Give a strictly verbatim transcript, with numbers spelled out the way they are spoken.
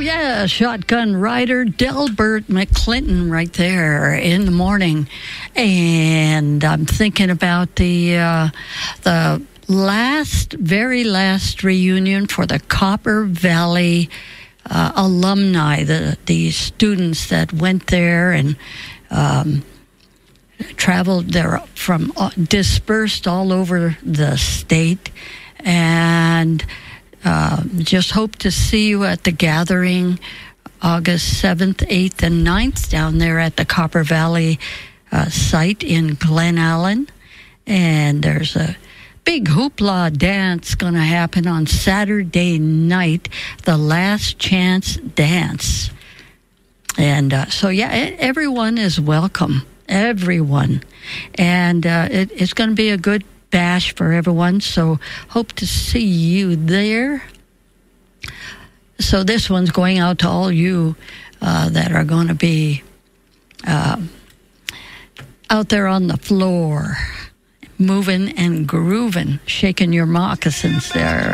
yeah, Shotgun Rider, Delbert McClinton right there in the morning. And I'm thinking about the uh, the last, very last reunion for the Copper Valley uh, alumni, the, the students that went there and um, traveled there from, uh, dispersed all over the state. And uh, just hope to see you at the gathering August seventh, eighth, and ninth down there at the Copper Valley uh, site in Glen Allen. And there's a big hoopla dance going to happen on Saturday night, the Last Chance Dance. And uh, so, yeah, everyone is welcome, everyone. And uh, it, it's going to be a good bash for everyone, so hope to see you there. So this one's going out to all you uh, that are going to be uh, out there on the floor, moving and grooving, shaking your moccasins there.